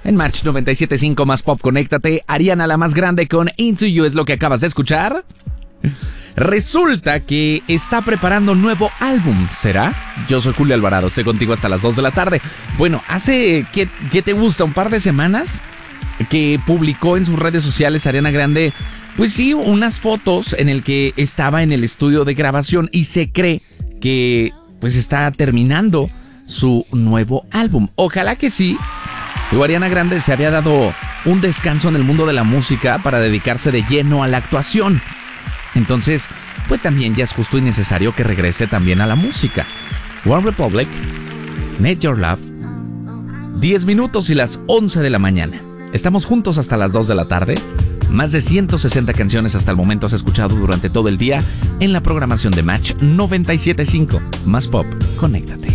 En Match 97.5 Más Pop, conéctate. Ariana la Más Grande con Into You es lo que acabas de escuchar. Resulta que está preparando un nuevo álbum, ¿será? Yo soy Julio Alvarado, estoy contigo hasta las 2 de la tarde. Bueno, hace, ¿qué te gusta? ¿Un par de semanas? Que publicó en sus redes sociales Ariana Grande, pues sí, unas fotos en el que estaba en el estudio de grabación y se cree que pues está terminando su nuevo álbum. Ojalá que sí. Luego Ariana Grande se había dado un descanso en el mundo de la música para dedicarse de lleno a la actuación. Entonces, pues también ya es justo y necesario que regrese también a la música. One Republic, Need Your Love, 10 minutos y las 11 de la mañana. Estamos juntos hasta las 2 de la tarde. Más de 160 canciones hasta el momento has escuchado durante todo el día en la programación de Match 97.5. Más Pop, conéctate.